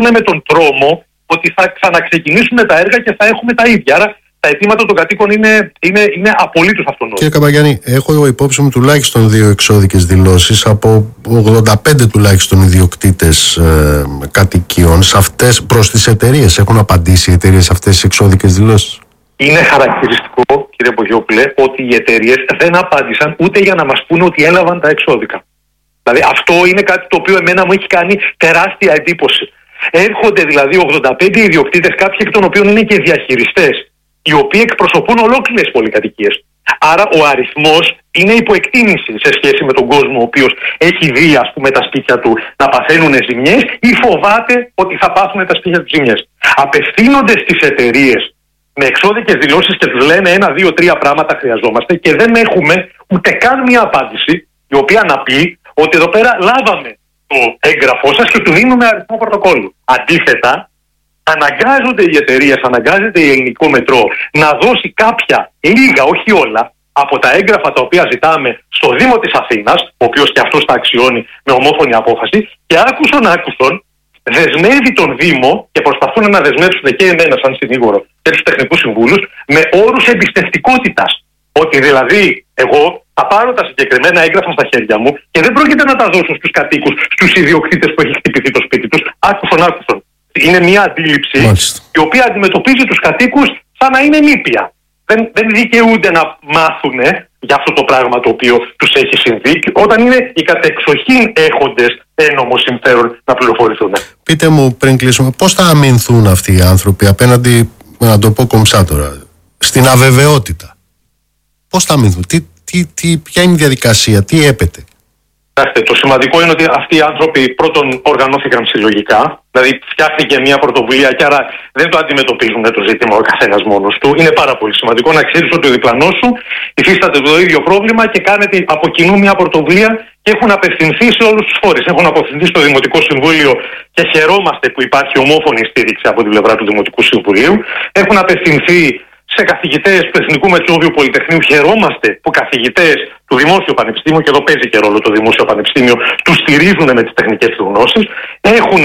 ζουν με τον τρόμο ότι θα ξαναξεκινήσουν τα έργα και θα έχουμε τα ίδια. Άρα τα αιτήματα των κατοίκων είναι απολύτως αυτονόητα. Κύριε Καπαγιάννη, έχω υπόψη μου τουλάχιστον 2 εξώδικες δηλώσεις από 85 τουλάχιστον ιδιοκτήτες κατοικίων. Σε αυτές, προς τις εταιρείες, έχουν απαντήσει οι εταιρείες αυτές τις εξώδικες δηλώσεις? Είναι χαρακτηριστικό, κύριε Πογιόπουλε, ότι οι εταιρείες δεν απάντησαν ούτε για να μας πούνε ότι έλαβαν τα εξώδικα. Δηλαδή αυτό είναι κάτι το οποίο εμένα μου έχει κάνει τεράστια εντύπωση. Έρχονται δηλαδή 85 ιδιοκτήτες, κάποιοι εκ των οποίων είναι και διαχειριστές, οι οποίοι εκπροσωπούν ολόκληρες πολυκατοικίες. Άρα ο αριθμός είναι υποεκτίμηση σε σχέση με τον κόσμο ο οποίος έχει δει, ας πούμε, τα σπίτια του να παθαίνουν ζημιές ή φοβάται ότι θα πάθουν τα σπίτια του ζημιές. Απευθύνονται στις εταιρείες με εξώδικες δηλώσεις και τους λένε 1, 2, 3 πράγματα χρειαζόμαστε και δεν έχουμε ούτε καν μια απάντηση η οποία να πει ότι εδώ πέρα λάβαμε το έγγραφό σας και του δίνουμε αριθμό πρωτοκόλλου. Αντίθετα, αναγκάζονται οι εταιρείες, αναγκάζεται η Ελληνικό Μετρό να δώσει κάποια, λίγα, όχι όλα, από τα έγγραφα τα οποία ζητάμε στο Δήμο της Αθήνας, ο οποίος και αυτός τα αξιώνει με ομόφωνη απόφαση, και άκουσον δεσμεύει τον Δήμο και προσπαθούν να δεσμεύσουν και εμένα σαν συνήγορο και τους τεχνικούς συμβούλους με όρους εμπιστευτικότητας. Ότι δηλαδή εγώ θα πάρω τα συγκεκριμένα έγγραφα στα χέρια μου και δεν πρόκειται να τα δώσω στους κατοίκους, στους ιδιοκτήτες που έχει χτυπηθεί το σπίτι τους. Άκουσον. Είναι μια αντίληψη η οποία αντιμετωπίζει τους κατοίκους σαν να είναι νήπια. Δεν δικαιούνται να μάθουν για αυτό το πράγμα το οποίο τους έχει συμβεί, όταν είναι οι κατεξοχήν έχοντες ένομο συμφέρον να πληροφορηθούν. Πείτε μου πριν κλείσουμε, πώς θα αμυνθούν αυτοί οι άνθρωποι απέναντι, να το πω κομψά τώρα, στην αβεβαιότητα? Πώς θα αμυνθούν, ποια είναι η διαδικασία, τι έπεται? Το σημαντικό είναι ότι αυτοί οι άνθρωποι πρώτον οργανώθηκαν συλλογικά, δηλαδή φτιάχτηκε μια πρωτοβουλία και άρα δεν το αντιμετωπίζουν το ζήτημα ο καθένας μόνος του. Είναι πάρα πολύ σημαντικό να ξέρεις ότι ο διπλανός σου υφίσταται το ίδιο πρόβλημα και κάνετε από κοινού μια πρωτοβουλία και έχουν απευθυνθεί σε όλους τους φορείς. Έχουν απευθυνθεί στο Δημοτικό Συμβούλιο και χαιρόμαστε που υπάρχει ομόφωνη στήριξη από την πλευρά του Δημοτικού Συμβουλίου. Έχουν απευθυνθεί σε καθηγητές του Εθνικού Μετσόβιου Πολυτεχνείου. Χαιρόμαστε που καθηγητές του Δημόσιου Πανεπιστήμιου, και εδώ παίζει και ρόλο το Δημόσιο Πανεπιστήμιο, τους στηρίζουν με τις τεχνικές του γνώσεις. Έχουν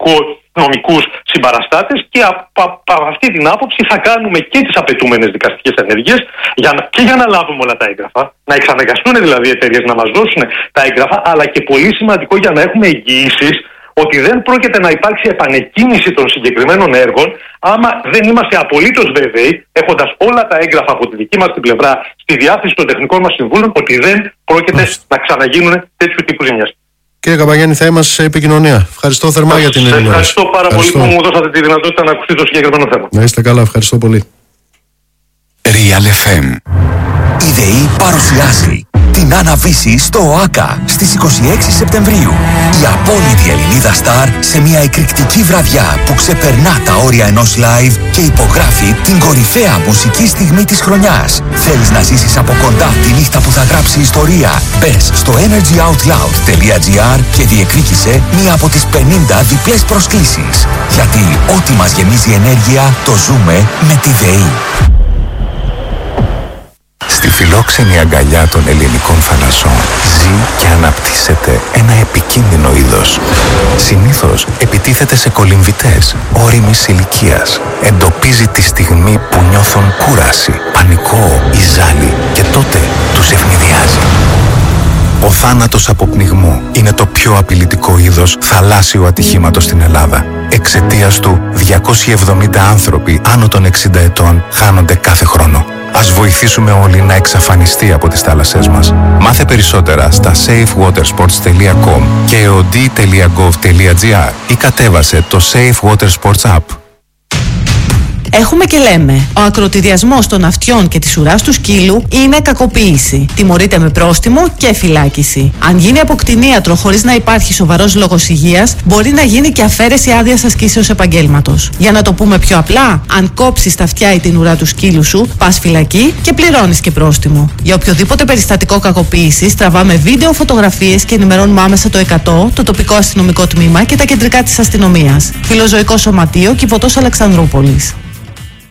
νομικούς συμπαραστάτες και από αυτή την άποψη θα κάνουμε και τις απαιτούμενες δικαστικές ενέργειες και για να λάβουμε όλα τα έγγραφα, να εξαναγκαστούν δηλαδή οι εταιρείες να μας δώσουν τα έγγραφα, αλλά και πολύ σημαντικό για να έχουμε εγγυήσεις ότι δεν πρόκειται να υπάρξει επανεκκίνηση των συγκεκριμένων έργων άμα δεν είμαστε απολύτως βέβαιοι, έχοντας όλα τα έγγραφα από τη δική μας την πλευρά στη διάθεση των τεχνικών μας συμβούλων, ότι δεν πρόκειται να ξαναγίνουν τέτοιου τύπου ζημιές. Κύριε Καπαγιάννη, θα είμαστε σε επικοινωνία. Ευχαριστώ θερμά για την ενημέρωση. Ευχαριστώ πάρα πολύ που μου δώσατε τη δυνατότητα να ακουστεί το συγκεκριμένο θέμα. Να είστε καλά, ευχαριστώ πολύ. Real FM. Η ΔΕΗ παρουσιάζει την Άννα-Βύση στο ΟΑΚΑ στις 26 Σεπτεμβρίου. Η απόλυτη Ελληνίδα στάρ σε μια εκρηκτική βραδιά που ξεπερνά τα όρια ενός live και υπογράφει την κορυφαία μουσική στιγμή της χρονιάς. Θέλεις να ζήσεις από κοντά τη νύχτα που θα γράψει ιστορία? Μπες στο energyoutloud.gr και διεκδίκησε μία από τις 50 διπλές προσκλήσεις. Γιατί ό,τι μας γεμίζει ενέργεια το ζούμε με τη ΔΕΗ. Στη φιλόξενη αγκαλιά των ελληνικών θαλασσών ζει και αναπτύσσεται ένα επικίνδυνο είδος. Συνήθως επιτίθεται σε κολυμβητές όριμης ηλικίας. Εντοπίζει τη στιγμή που νιώθουν κούραση, πανικό ή ζάλι και τότε τους ευνηδιάζει. Ο θάνατος από πνιγμό είναι το πιο απειλητικό είδος θαλάσσιου ατυχήματος στην Ελλάδα. Εξαιτίας του 270 άνθρωποι άνω των 60 ετών χάνονται κάθε χρόνο. Ας βοηθήσουμε όλοι να εξαφανιστεί από τις θάλασσές μας. Μάθε περισσότερα στα safewatersports.com και eod.gov.gr ή κατέβασε το Safe Water Sports App. Έχουμε και λέμε, ο ακροτηριασμός των αυτιών και της ουράς του σκύλου είναι κακοποίηση. Τιμωρείται με πρόστιμο και φυλάκιση. Αν γίνει από κτηνίατρο χωρίς να υπάρχει σοβαρός λόγος υγείας, μπορεί να γίνει και αφαίρεση άδειας ασκήσεως επαγγέλματος. Για να το πούμε πιο απλά, αν κόψεις τα αυτιά ή την ουρά του σκύλου σου, πας φυλακή και πληρώνεις και πρόστιμο. Για οποιοδήποτε περιστατικό κακοποίησης, τραβάμε βίντεο, φωτογραφίες και ενημερώνουμε άμεσα το 100, το τοπικό αστυνομικό τμήμα και τα κεντρικά της αστυνομίας. Φιλοζωικό Σωματείο Κιβωτός Αλεξανδρούπολης.